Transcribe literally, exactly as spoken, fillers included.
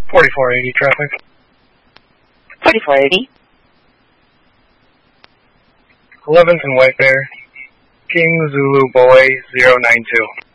forty-four eighty traffic. forty-four eighty. eleventh and White Bear. King Zulu Boy zero nine two.